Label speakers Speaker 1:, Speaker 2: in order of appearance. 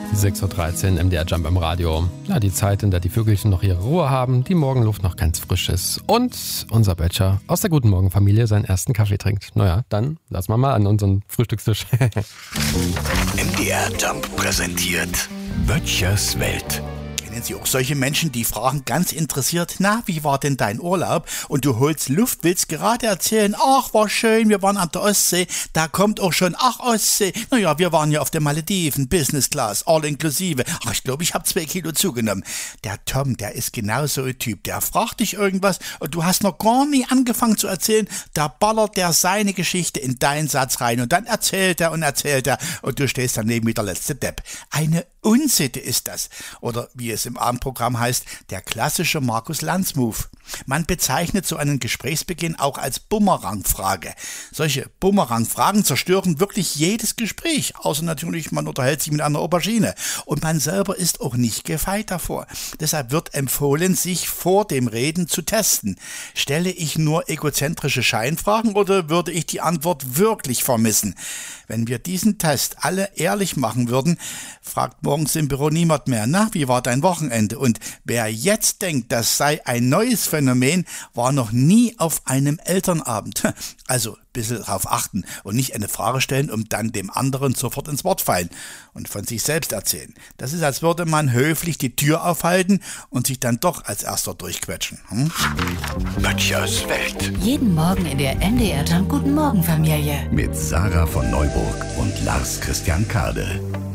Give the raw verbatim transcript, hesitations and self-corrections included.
Speaker 1: sechs Uhr dreizehn, M D R Jump im Radio. Ja, die Zeit, in der die Vögelchen noch ihre Ruhe haben, die Morgenluft noch ganz frisch ist und unser Böttcher aus der Guten Morgen Familie seinen ersten Kaffee trinkt. Naja, dann lassen wir mal an unseren Frühstückstisch.
Speaker 2: M D R Jump präsentiert Böttchers Welt.
Speaker 3: Kennen Sie auch solche Menschen, die fragen ganz interessiert, na, wie war denn dein Urlaub? Und du holst Luft, willst gerade erzählen, ach, war schön, wir waren an der Ostsee, da kommt auch schon, ach, Ostsee, naja, wir waren ja auf der Malediven, Business Class, all inklusive, ach, ich glaube, ich habe zwei Kilo zugenommen. Der Tom, der ist genau so ein Typ, der fragt dich irgendwas und du hast noch gar nie angefangen zu erzählen, da ballert der seine Geschichte in deinen Satz rein und dann erzählt er und erzählt er und du stehst daneben wie der letzte Depp. Eine Unsitte ist das. Oder wie es im Abendprogramm heißt, der klassische Markus-Lanz-Move. Man bezeichnet so einen Gesprächsbeginn auch als Bumerang-Frage. Solche Bumerang-Fragen zerstören wirklich jedes Gespräch, außer natürlich, man unterhält sich mit einer Aubergine. Und man selber ist auch nicht gefeit davor. Deshalb wird empfohlen, sich vor dem Reden zu testen. Stelle ich nur egozentrische Scheinfragen oder würde ich die Antwort wirklich vermissen? Wenn wir diesen Test alle ehrlich machen würden, fragt morgens im Büro niemand mehr, na, wie war dein Wochenende? Und wer jetzt denkt, das sei ein neues Phänomen, war noch nie auf einem Elternabend. Also ein bisschen darauf achten und nicht eine Frage stellen, um dann dem anderen sofort ins Wort fallen und von sich selbst erzählen. Das ist, als würde man höflich die Tür aufhalten und sich dann doch als Erster durchquetschen. Hm?
Speaker 2: Böttchers Welt.
Speaker 4: Jeden Morgen in der M D R Jump Guten Morgen Familie.
Speaker 2: Mit Sarah von Neuburg und Lars Christian Kade.